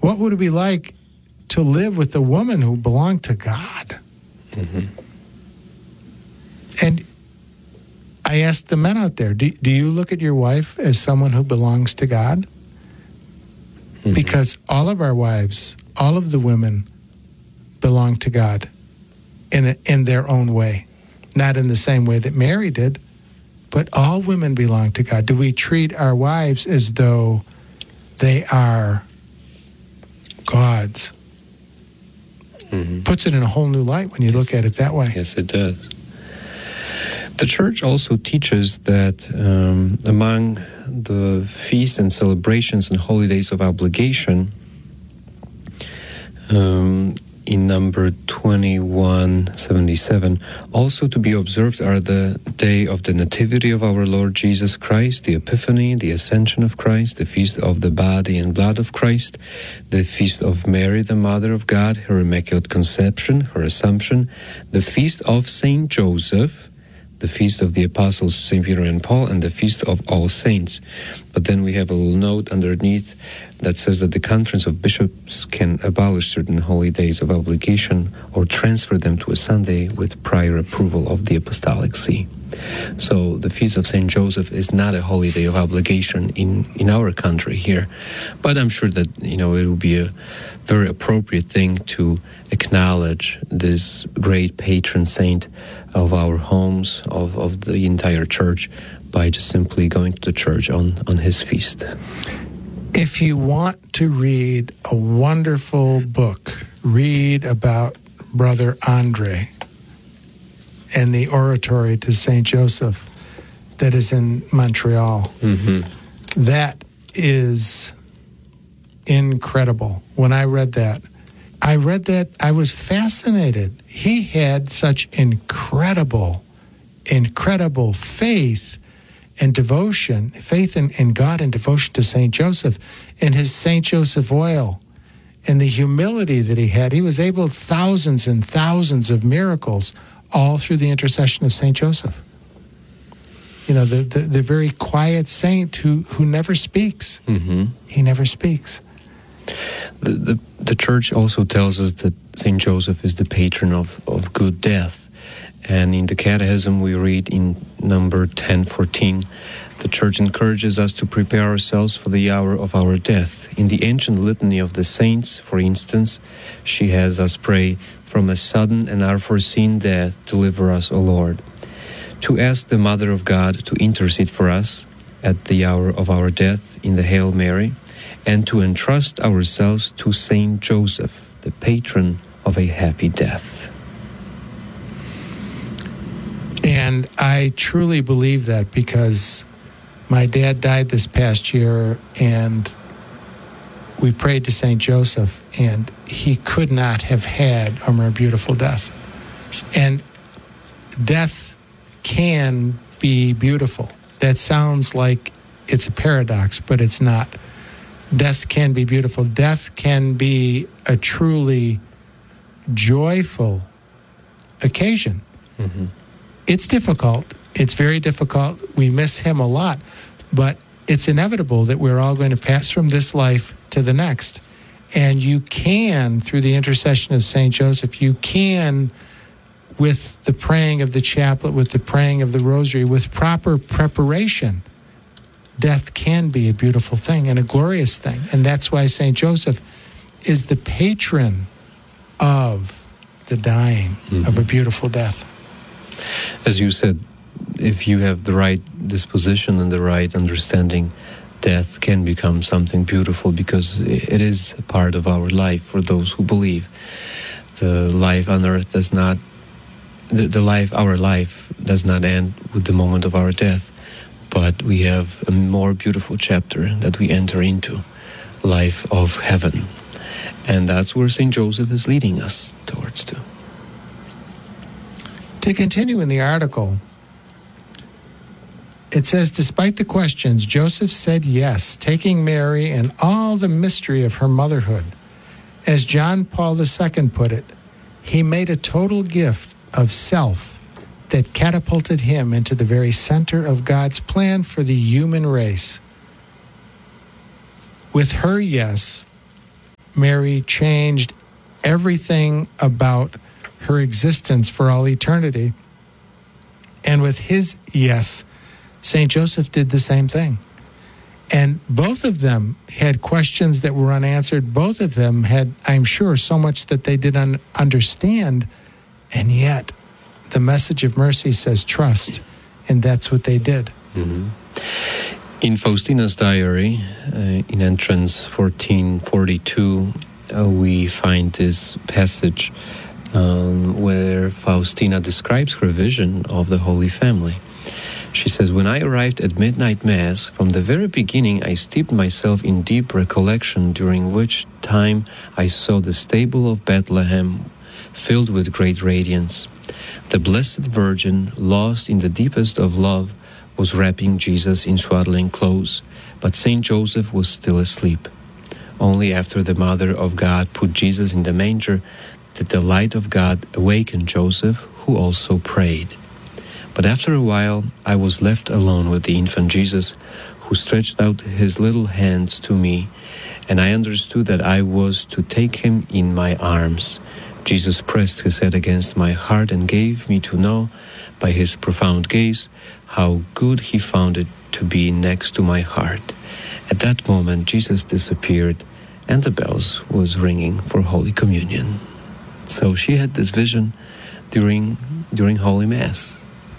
What would it be like to live with a woman who belonged to God? Mm-hmm. And I ask the men out there, do you look at your wife as someone who belongs to God? Mm-hmm. Because all of our wives, all of the women belong to God in their own way. Not in the same way that Mary did, but all women belong to God. Do we treat our wives as though they are God's? Mm-hmm. Puts it in a whole new light when you look at it that way. Yes, it does. The church also teaches that among the feasts and celebrations and holidays of obligation, in number 2177, also to be observed are the day of the Nativity of our Lord Jesus Christ, the Epiphany, the Ascension of Christ, the Feast of the Body and Blood of Christ, the Feast of Mary, the Mother of God, her Immaculate Conception, her Assumption, the Feast of Saint Joseph, the Feast of the Apostles St. Peter and Paul, and the Feast of All Saints. But then we have a little note underneath that says that the Conference of Bishops can abolish certain holidays of obligation or transfer them to a Sunday with prior approval of the Apostolic See. So the Feast of St. Joseph is not a holiday of obligation in our country here. But I'm sure that, it will be a very appropriate thing to acknowledge this great patron saint of our homes, of the entire church, by just simply going to the church on his feast. If you want to read a wonderful book, read about Brother Andre and the oratory to St. Joseph that is in Montreal. Mm-hmm. That is incredible. When I read that, I was fascinated. He had such incredible faith and devotion, faith in God and devotion to St. Joseph, and his St. Joseph oil, and the humility that he had. He was able thousands and thousands of miracles, all through the intercession of St. Joseph. The very quiet saint who never speaks. Mm-hmm. He never speaks. The church also tells us that St. Joseph is the patron of good death. And in the Catechism we read in number 1014, the Church encourages us to prepare ourselves for the hour of our death. In the ancient litany of the saints, for instance, she has us pray, "From a sudden and unforeseen death, deliver us, O Lord." To ask the Mother of God to intercede for us at the hour of our death in the Hail Mary, and to entrust ourselves to Saint Joseph, the patron of a happy death. And I truly believe that, because my dad died this past year, and we prayed to St. Joseph, and he could not have had a more beautiful death. And death can be beautiful. That sounds like it's a paradox, but it's not. Death can be beautiful. Death can be a truly joyful occasion. Mm-hmm. It's difficult. It's very difficult. We miss him a lot, but it's inevitable that we're all going to pass from this life to the next. And you can, through the intercession of St. Joseph, you can, with the praying of the chaplet, with the praying of the rosary, with proper preparation, death can be a beautiful thing and a glorious thing. And that's why St. Joseph is the patron of the dying, of a beautiful death. As you said, if you have the right disposition and the right understanding, death can become something beautiful, because it is a part of our life for those who believe. The life on earth does not, our life does not end with the moment of our death, but we have a more beautiful chapter that we enter into, life of heaven. And that's where St. Joseph is leading us towards too. To continue in the article, it says, despite the questions, Joseph said yes, taking Mary and all the mystery of her motherhood. As John Paul II put it, he made a total gift of self that catapulted him into the very center of God's plan for the human race. With her yes, Mary changed everything about her existence for all eternity. And with his yes, St. Joseph did the same thing. And both of them had questions that were unanswered. Both of them had, I'm sure, so much that they didn't understand. And yet, the message of mercy says trust. And that's what they did. Mm-hmm. In Faustina's diary, in entrance 1442, we find this passage where Faustina describes her vision of the Holy Family. She says, "When I arrived at midnight Mass, from the very beginning I steeped myself in deep recollection, during which time I saw the stable of Bethlehem filled with great radiance. The Blessed Virgin, lost in the deepest of love, was wrapping Jesus in swaddling clothes, but Saint Joseph was still asleep. Only after the Mother of God put Jesus in the manger did the light of God awaken Joseph, who also prayed. But after a while I was left alone with the infant Jesus, who stretched out his little hands to me, and I understood that I was to take him in my arms. Jesus pressed his head against my heart and gave me to know, by his profound gaze, how good he found it to be next to my heart. At that moment Jesus disappeared, and the bells was ringing for Holy Communion." So she had this vision during Holy Mass.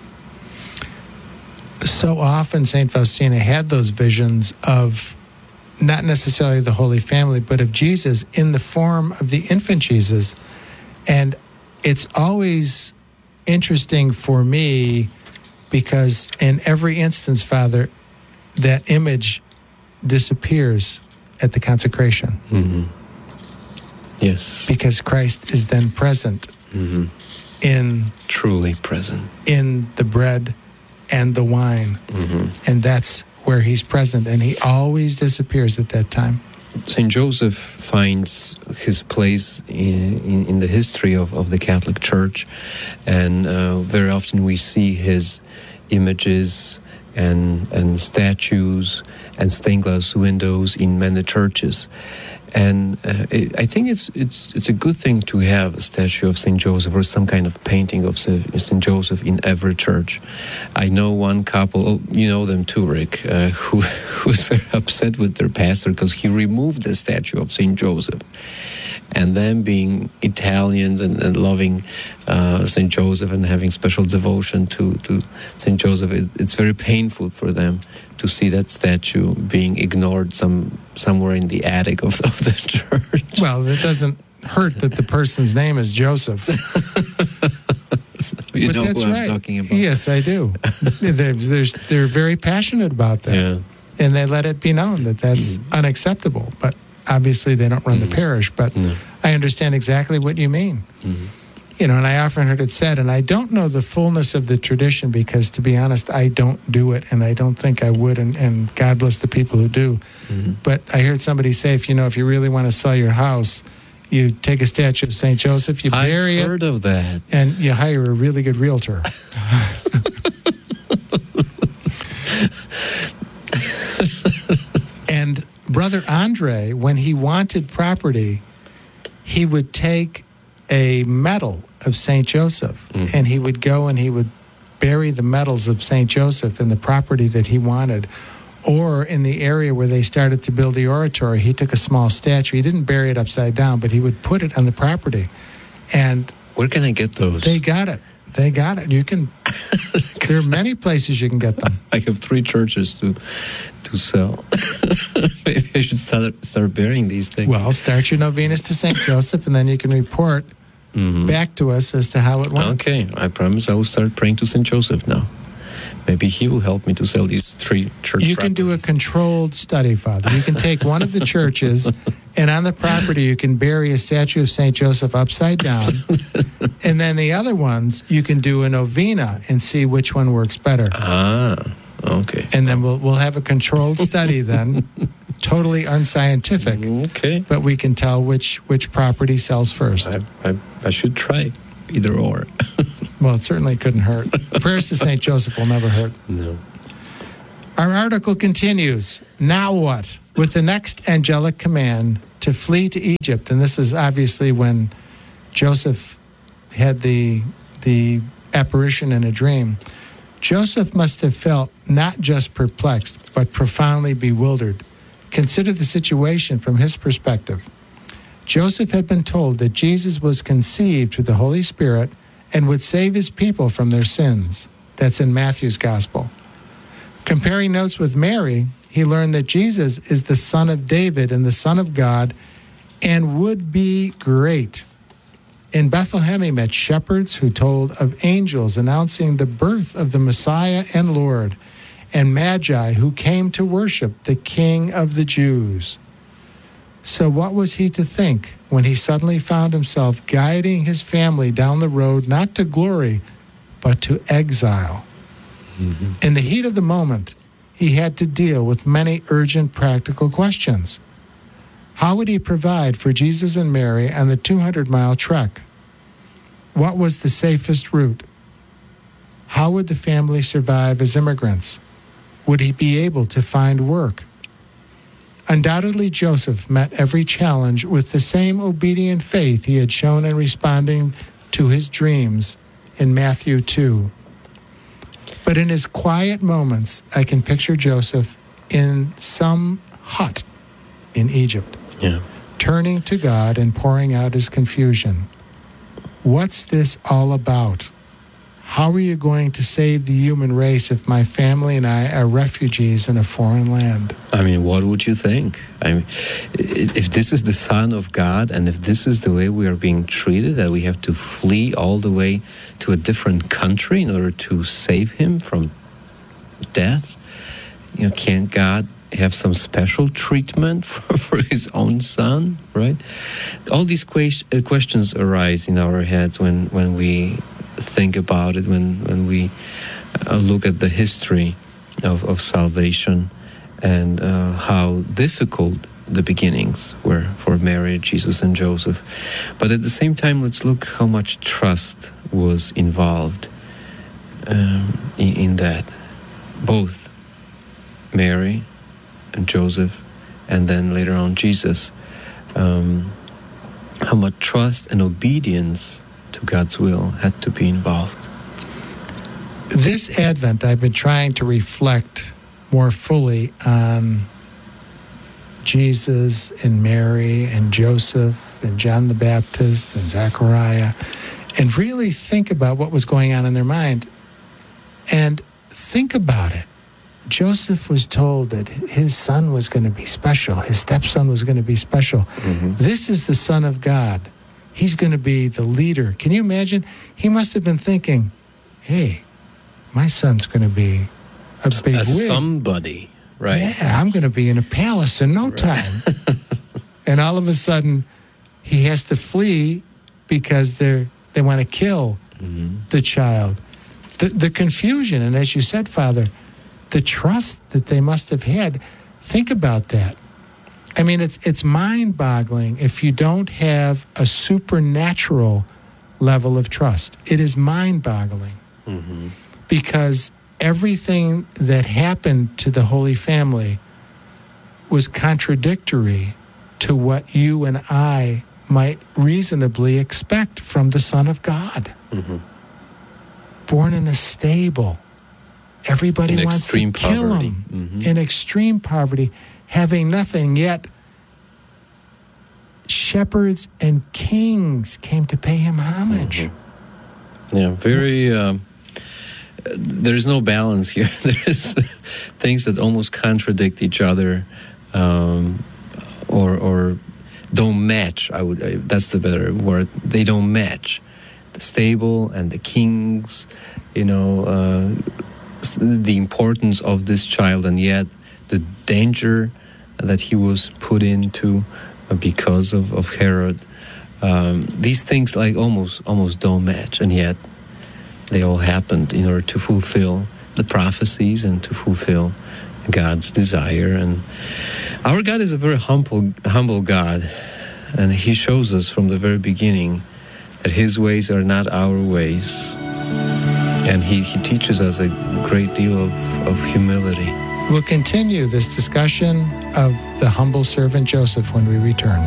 So often St. Faustina had those visions of not necessarily the Holy Family, but of Jesus in the form of the infant Jesus. And it's always interesting for me because in every instance, Father, that image disappears at the consecration. Mm-hmm. Yes. Because Christ is then present truly present in the bread and the wine. Mm-hmm. And that's where he's present, and he always disappears at that time. St. Joseph finds his place in the history of the Catholic Church, and very often we see his images and statues and stained glass windows in many churches. And I think it's a good thing to have a statue of St. Joseph or some kind of painting of St. Joseph in every church. I know one couple, you know them too, Rick, who was very upset with their pastor because he removed the statue of St. Joseph. And them being Italians and loving St. Joseph and having special devotion to St. Joseph, it's very painful for them to see that statue being ignored somewhere in the attic of the church. Well, it doesn't hurt that the person's name is Joseph. You but know that's who right. I'm talking about. Yes, I do. They're very passionate about that. Yeah. And they let it be known that that's unacceptable. But obviously they don't run the parish. But I understand exactly what you mean. You know, and I often heard it said, and I don't know the fullness of the tradition because, to be honest, I don't do it, and I don't think I would, and God bless the people who do. But I heard somebody say, if you really want to sell your house, you take a statue of St. Joseph, you bury it. I've heard of that. And you hire a really good realtor. And Brother Andre, when he wanted property, he would take a medal of St. Joseph, and he would go and he would bury the medals of St. Joseph in the property that he wanted. Or in the area where they started to build the oratory, he took a small statue. He didn't bury it upside down, but he would put it on the property. And where can I get those? They got it. You can. There are many places you can get them. I have 3 churches to sell. Maybe I should start burying these things. Well, start your novenas to St. Joseph, and then you can report back to us as to how it went. Okay, I promise I will start praying to St. Joseph now. Maybe he will help me to sell these 3 church You can do a controlled study, Father. You can take one of the churches, and on the property you can bury a statue of St. Joseph upside down. And then the other ones, you can do a novena and see which one works better. Ah, okay. And then we'll have a controlled study then, totally unscientific. Okay. But we can tell which property sells first. I should try either or. Well, it certainly couldn't hurt. Prayers to St. Joseph will never hurt. No. Our article continues. Now what? With the next angelic command, to flee to Egypt. And this is obviously when Joseph had the apparition in a dream. Joseph must have felt not just perplexed, but profoundly bewildered. Consider the situation from his perspective. Joseph had been told that Jesus was conceived through the Holy Spirit and would save his people from their sins. That's in Matthew's Gospel. Comparing notes with Mary, he learned that Jesus is the Son of David and the Son of God and would be great. In Bethlehem, he met shepherds who told of angels announcing the birth of the Messiah and Lord, and magi who came to worship the King of the Jews. So what was he to think when he suddenly found himself guiding his family down the road not to glory, but to exile? Mm-hmm. In the heat of the moment, he had to deal with many urgent practical questions. How would he provide for Jesus and Mary on the 200-mile trek? What was the safest route? How would the family survive as immigrants? Would he be able to find work? Undoubtedly, Joseph met every challenge with the same obedient faith he had shown in responding to his dreams in Matthew 2. But in his quiet moments, I can picture Joseph in some hut in Egypt, turning to God and pouring out his confusion. What's this all about? How are you going to save the human race if my family and I are refugees in a foreign land? I mean, what would you think? I mean, if this is the Son of God, and if this is the way we are being treated, that we have to flee all the way to a different country in order to save him from death, can't God have some special treatment for his own son, right? All these questions arise in our heads when we think about it, when we look at the history of salvation and how difficult the beginnings were for Mary, Jesus, and Joseph. But at the same time, let's look how much trust was involved in that. Both Mary and Joseph, and then later on Jesus. How much trust and obedience to God's will had to be involved. This Advent, I've been trying to reflect more fully on Jesus and Mary and Joseph and John the Baptist and Zechariah, and really think about what was going on in their mind. And think about it. Joseph was told that his son was going to be special. His stepson was going to be special. Mm-hmm. This is the Son of God. He's going to be the leader. Can you imagine? He must have been thinking, hey, my son's going to be a big wig. Somebody, right? Yeah, I'm going to be in a palace in no time. And all of a sudden, he has to flee because they want to kill the child. The confusion, and as you said, Father, the trust that they must have had. Think about that. I mean, it's mind-boggling if you don't have a supernatural level of trust. It is mind-boggling because everything that happened to the Holy Family was contradictory to what you and I might reasonably expect from the Son of God. Born in a stable. Everybody wants to kill him in extreme poverty, having nothing, yet shepherds and kings came to pay him homage. Yeah, very, there's no balance here. There's things that almost contradict each other or don't match. That's the better word. They don't match. The stable and the kings, the importance of this child, and yet the danger that he was put into because of Herod. These things almost don't match, and yet they all happened in order to fulfill the prophecies and to fulfill God's desire. And our God is a very humble God, and he shows us from the very beginning that his ways are not our ways. And he teaches us a great deal of humility. We'll continue this discussion of the humble servant Joseph when we return.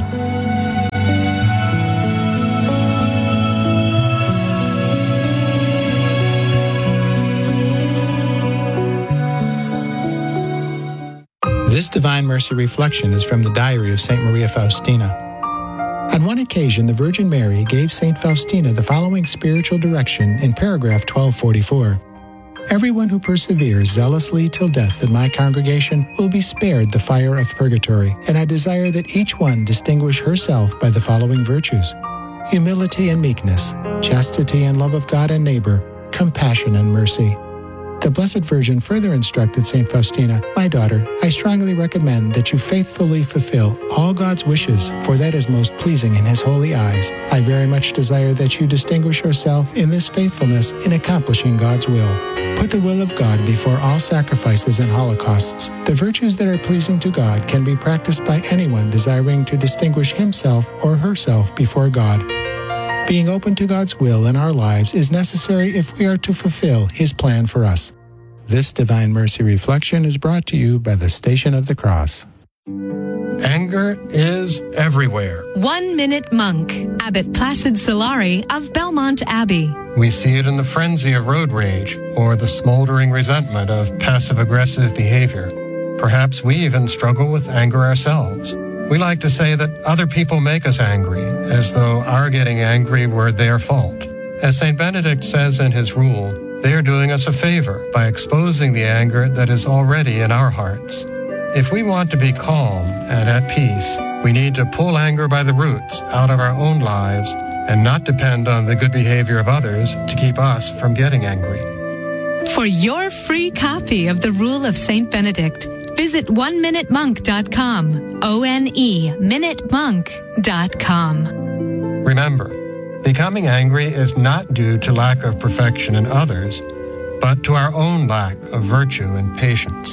This Divine Mercy Reflection is from the Diary of St. Maria Faustina. On one occasion, the Virgin Mary gave St. Faustina the following spiritual direction in paragraph 1244. Everyone who perseveres zealously till death in my congregation will be spared the fire of purgatory, and I desire that each one distinguish herself by the following virtues: humility and meekness, chastity and love of God and neighbor, compassion and mercy. The Blessed Virgin further instructed St. Faustina, "My daughter, I strongly recommend that you faithfully fulfill all God's wishes, for that is most pleasing in His holy eyes. I very much desire that you distinguish yourself in this faithfulness in accomplishing God's will. Put the will of God before all sacrifices and holocausts. The virtues that are pleasing to God can be practiced by anyone desiring to distinguish himself or herself before God. Being open to God's will in our lives is necessary if we are to fulfill His plan for us." This Divine Mercy Reflection is brought to you by the Station of the Cross. Anger is everywhere. 1 Minute Monk, Abbot Placid Solari of Belmont Abbey. We see it in the frenzy of road rage or the smoldering resentment of passive-aggressive behavior. Perhaps we even struggle with anger ourselves. We like to say that other people make us angry, as though our getting angry were their fault. As St. Benedict says in his rule, they are doing us a favor by exposing the anger that is already in our hearts. If we want to be calm and at peace, we need to pull anger by the roots out of our own lives and not depend on the good behavior of others to keep us from getting angry. For your free copy of the Rule of St. Benedict, visit oneminutemonk.com, O-N-E, minutemonk.com. Remember, becoming angry is not due to lack of perfection in others, but to our own lack of virtue and patience.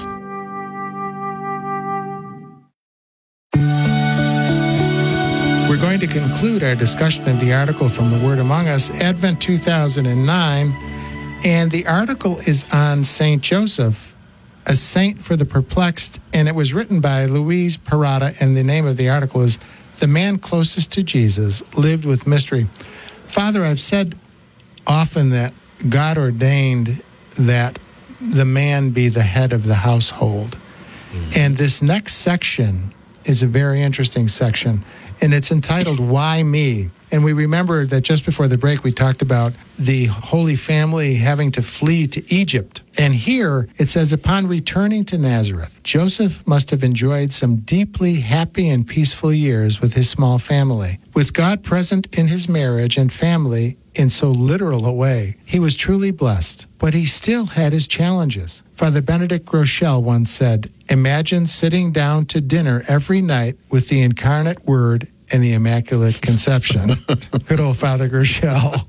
We're going to conclude our discussion of the article from The Word Among Us, Advent 2009, and the article is on St. Joseph, a saint for the perplexed, and it was written by Louise Parada, and the name of the article is "The Man Closest to Jesus Lived with Mystery." Father, I've said often that God ordained that the man be the head of the household. And this next section is a very interesting section, and it's entitled, "Why Me?" And we remember that just before the break, we talked about the Holy Family having to flee to Egypt. And here it says, upon returning to Nazareth, Joseph must have enjoyed some deeply happy and peaceful years with his small family. With God present in his marriage and family in so literal a way, he was truly blessed. But he still had his challenges. Father Benedict Groeschel once said, "Imagine sitting down to dinner every night with the incarnate Word and the Immaculate Conception." Good old Father Groeschel.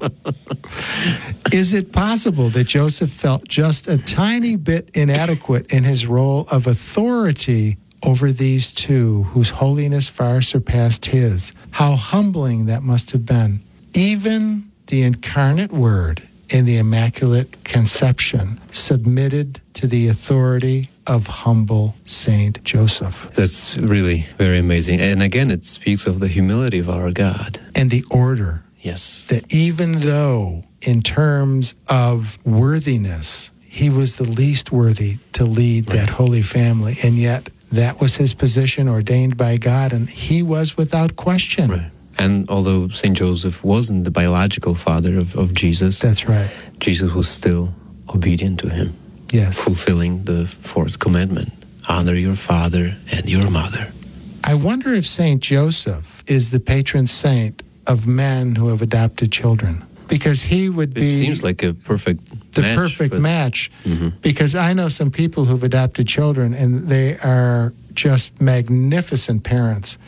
Is it possible that Joseph felt just a tiny bit inadequate in his role of authority over these two whose holiness far surpassed his? How humbling that must have been. Even the incarnate Word and the Immaculate Conception submitted to the authority of humble Saint Joseph. That's really very amazing. And again, it speaks of the humility of our God. And the order. Yes. That even though, in terms of worthiness, he was the least worthy to lead that holy family, and yet that was his position ordained by God, and he was without question. Right. And although St. Joseph wasn't the biological father of Jesus, that's right, Jesus was still obedient to him. Yes. Fulfilling the fourth commandment, honor your father and your mother. I wonder if St. Joseph is the patron saint of men who have adopted children, because he would be... It seems like a perfect match. Mm-hmm. Because I know some people who've adopted children, and they are just magnificent parents,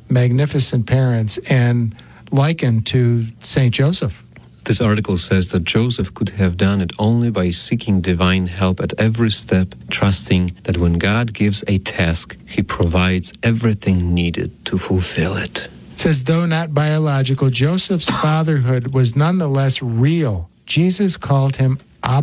and likened to St. Joseph. This article says that Joseph could have done it only by seeking divine help at every step, trusting that when God gives a task, he provides everything needed to fulfill it. It says, though not biological, Joseph's fatherhood was nonetheless real. Jesus called him Abba,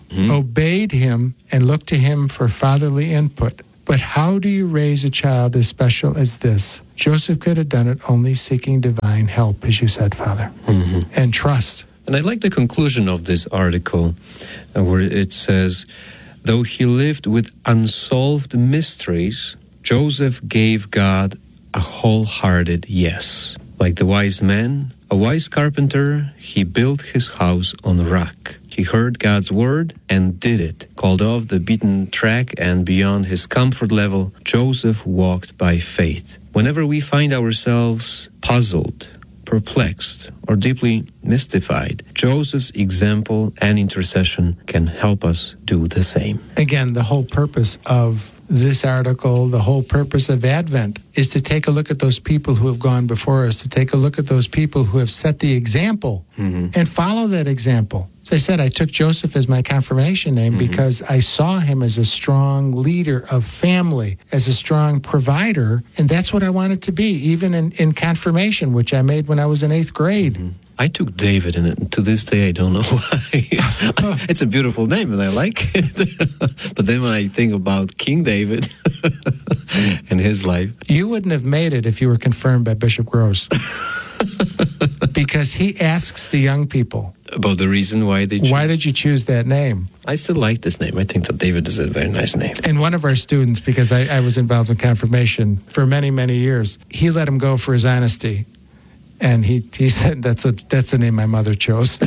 obeyed him, and looked to him for fatherly input. But how do you raise a child as special as this? Joseph could have done it only seeking divine help, as you said, Father, and trust. And I like the conclusion of this article where it says, though he lived with unsolved mysteries, Joseph gave God a wholehearted yes. Like the wise man, a wise carpenter, he built his house on a rock. He heard God's word and did it. Called off the beaten track and beyond his comfort level, Joseph walked by faith. Whenever we find ourselves puzzled, perplexed, or deeply mystified, Joseph's example and intercession can help us do the same. Again, the whole purpose of this article, the whole purpose of Advent, is to take a look at those people who have gone before us, to take a look at those people who have set the example and follow that example. As I said, I took Joseph as my confirmation name because I saw him as a strong leader of family, as a strong provider, and that's what I wanted to be, even in confirmation, which I made when I was in 8th grade. I took David, and to this day I don't know why. It's a beautiful name, and I like it. But then when I think about King David and his life... You wouldn't have made it if you were confirmed by Bishop Gross. Because he asks the young people... About the reason why they choose. Why did you choose that name? I still like this name. I think that David is a very nice name. And one of our students, because I was involved in confirmation for many, many years, he let him go for his honesty. And he said, that's the name my mother chose.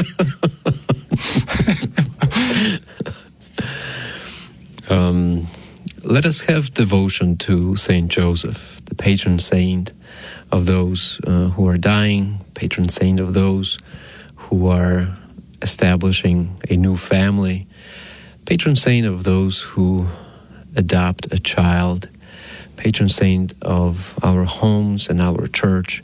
Let us have devotion to Saint Joseph, the patron saint of those who are dying, patron saint of those who are establishing a new family, patron saint of those who adopt a child, patron saint of our homes and our church.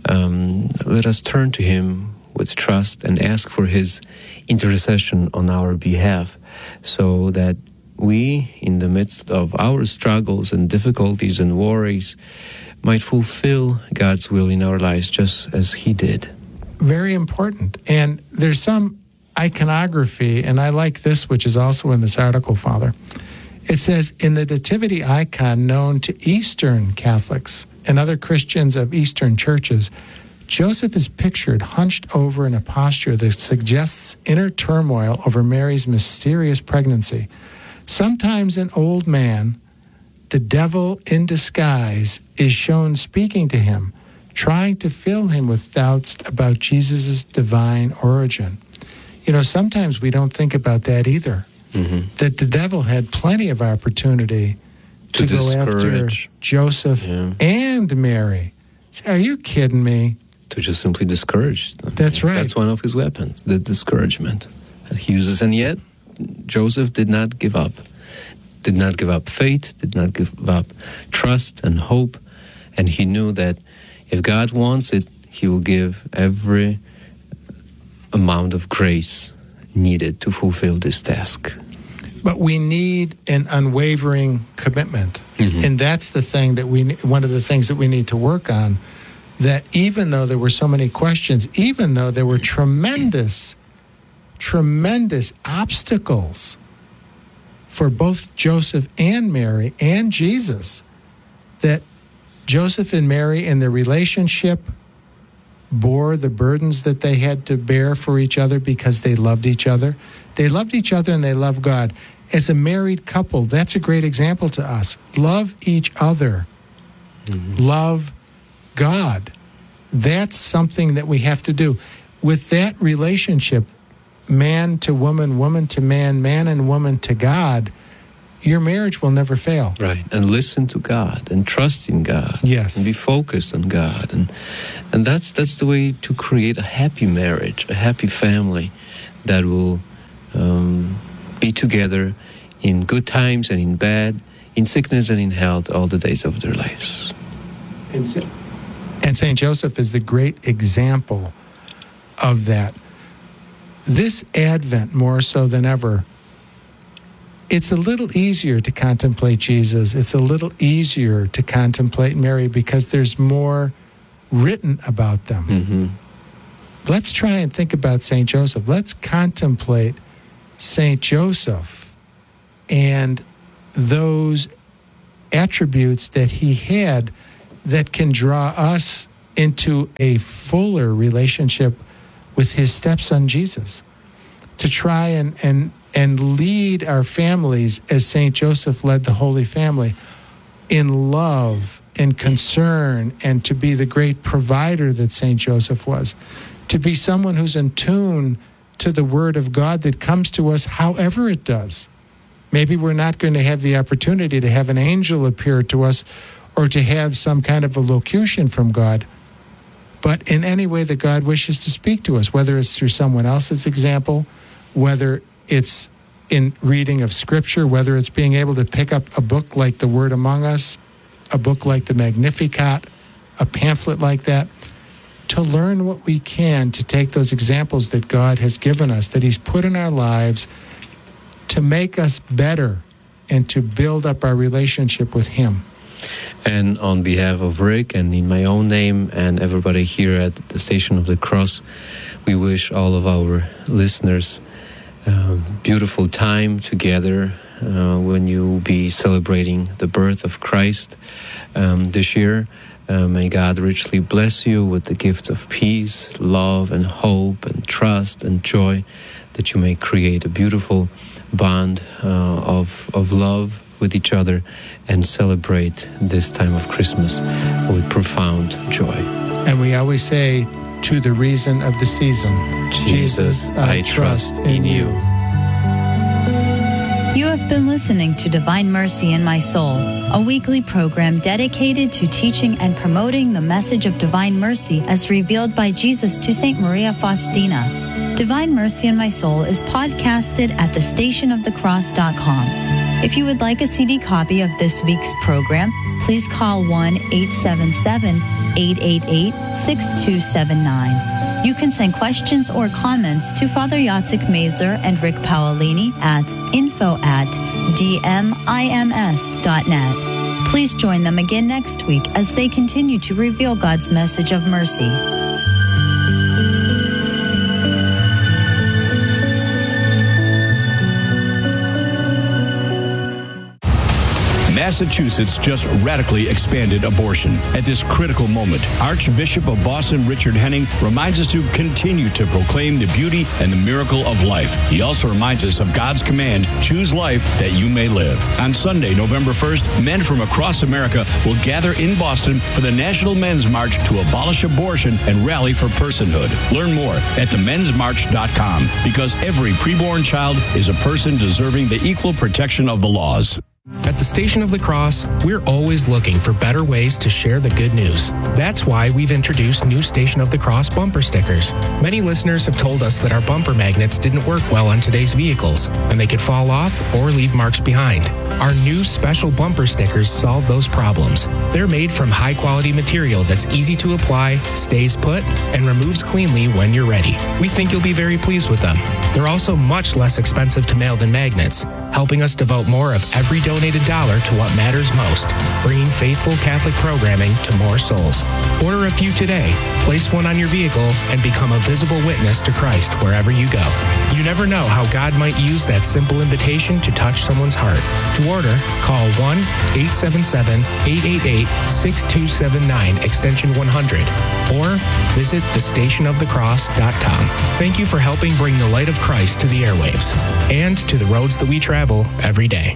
Let us turn to him with trust and ask for his intercession on our behalf, so that we, in the midst of our struggles and difficulties and worries, might fulfill God's will in our lives just as he did. Very important. And there's some iconography, and I like this, which is also in this article, Father. It says, in the nativity icon known to Eastern Catholics and other Christians of Eastern churches, Joseph is pictured hunched over in a posture that suggests inner turmoil over Mary's mysterious pregnancy. Sometimes an old man, the devil in disguise, is shown speaking to him, trying to fill him with doubts about Jesus' divine origin. You know, sometimes we don't think about that either. That the devil had plenty of opportunity to go after Joseph and Mary. Say, are you kidding me? To just simply discourage them. That's right. That's one of his weapons, the discouragement that he uses. And yet, Joseph did not give up. Did not give up faith, did not give up trust and hope. And he knew that if God wants it, he will give every amount of grace needed to fulfill this task. But we need an unwavering commitment. And that's the thing that one of the things that we need to work on, that even though there were so many questions, even though there were tremendous obstacles for both Joseph and Mary and Jesus, that Joseph and Mary in their relationship bore the burdens that they had to bear for each other because they loved each other. They loved each other and they loved God. As a married couple, that's a great example to us. Love each other. Love God. That's something that we have to do. With that relationship, man to woman, woman to man, man and woman to God, your marriage will never fail. Right. And listen to God and trust in God. Yes. And be focused on God. And that's the way to create a happy marriage, a happy family that will be together in good times and in bad, in sickness and in health, all the days of their lives. And St. Joseph is the great example of that. This Advent, more so than ever, it's a little easier to contemplate Jesus. It's a little easier to contemplate Mary because there's more written about them. Let's try and think about St. Joseph. Let's contemplate Saint Joseph and those attributes that he had that can draw us into a fuller relationship with his stepson Jesus, to try and lead our families as Saint Joseph led the Holy Family in love and concern, and to be the great provider that Saint Joseph was, to be someone who's in tune to the Word of God that comes to us however it does. Maybe we're not going to have the opportunity to have an angel appear to us or to have some kind of a locution from God, but in any way that God wishes to speak to us, whether it's through someone else's example, whether it's in reading of Scripture, whether it's being able to pick up a book like The Word Among Us, a book like the Magnificat, a pamphlet like that, to learn what we can to take those examples that God has given us, that he's put in our lives, to make us better and to build up our relationship with him. And on behalf of Rick and in my own name and everybody here at the Station of the Cross, we wish all of our listeners beautiful time together when you will be celebrating the birth of Christ this year. May God richly bless you with the gifts of peace, love, and hope, and trust, and joy, that you may create a beautiful bond of love with each other and celebrate this time of Christmas with profound joy. And we always say, to the reason of the season, Jesus, I trust in you. You have been listening to Divine Mercy in My Soul, a weekly program dedicated to teaching and promoting the message of divine mercy as revealed by Jesus to St. Maria Faustina. Divine Mercy in My Soul is podcasted at thestationofthecross.com. If you would like a CD copy of this week's program, please call 1-877-888-6279. You can send questions or comments to Father Jacek Mazer and Rick Paolini at info@dmims.net. Please join them again next week as they continue to reveal God's message of mercy. Massachusetts just radically expanded abortion. At this critical moment, Archbishop of Boston Richard Henning reminds us to continue to proclaim the beauty and the miracle of life. He also reminds us of God's command, choose life that you may live. On Sunday, November 1st, men from across America will gather in Boston for the National Men's March to abolish abortion and rally for personhood. Learn more at themensmarch.com, because every preborn child is a person deserving the equal protection of the laws. At the Station of the Cross, we're always looking for better ways to share the good news. That's why we've introduced new Station of the Cross bumper stickers. Many listeners have told us that our bumper magnets didn't work well on today's vehicles, and they could fall off or leave marks behind. Our new special bumper stickers solve those problems. They're made from high-quality material that's easy to apply, stays put, and removes cleanly when you're ready. We think you'll be very pleased with them. They're also much less expensive to mail than magnets, helping us devote more of every donated dollar to what matters most, bringing faithful Catholic programming to more souls. Order a few today, place one on your vehicle, and become a visible witness to Christ wherever you go. You never know how God might use that simple invitation to touch someone's heart. To order, call 1-877-888-6279, extension 100, or visit thestationofthecross.com. Thank you for helping bring the light of Christ to the airwaves and to the roads that we travel every day.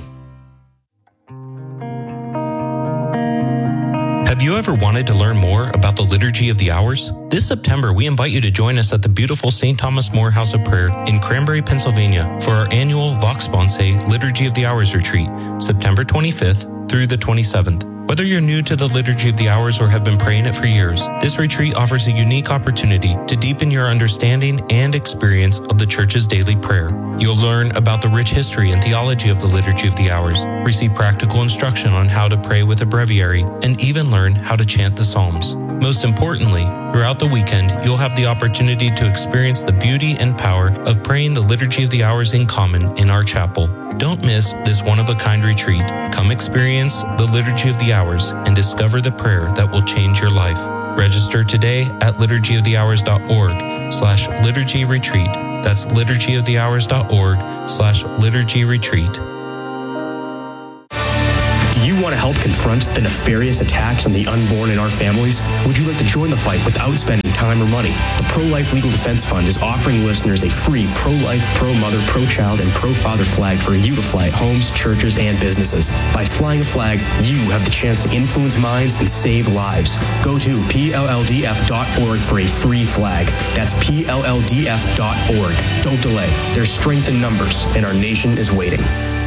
Have you ever wanted to learn more about the Liturgy of the Hours? This September, we invite you to join us at the beautiful St. Thomas More House of Prayer in Cranberry, Pennsylvania for our annual Vox Sponsae Liturgy of the Hours retreat, September 25th through the 27th. Whether you're new to the Liturgy of the Hours or have been praying it for years, this retreat offers a unique opportunity to deepen your understanding and experience of the Church's daily prayer. You'll learn about the rich history and theology of the Liturgy of the Hours, receive practical instruction on how to pray with a breviary, and even learn how to chant the Psalms. Most importantly, throughout the weekend, you'll have the opportunity to experience the beauty and power of praying the Liturgy of the Hours in common in our chapel. Don't miss this one-of-a-kind retreat. Come experience the Liturgy of the Hours and discover the prayer that will change your life. Register today at liturgyofthehours.org/liturgy retreat That's liturgyofthehours.org/liturgy retreat. Do you want to help confront the nefarious attacks on the unborn in our families? Would you like to join the fight without spending time or money? The Pro-Life Legal Defense Fund is offering listeners a free pro-life, pro-mother, pro-child, and pro-father flag for you to fly at homes, churches, and businesses. By flying a flag, you have the chance to influence minds and save lives. Go to PLLDF.org for a free flag. That's PLLDF.org. Don't delay. There's strength in numbers, and our nation is waiting.